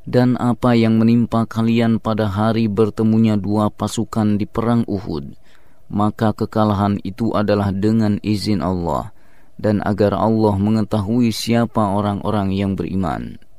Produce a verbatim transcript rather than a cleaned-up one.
dan apa yang menimpa kalian pada hari bertemunya dua pasukan di perang Uhud, maka kekalahan itu adalah dengan izin Allah, dan agar Allah mengetahui siapa orang-orang yang beriman.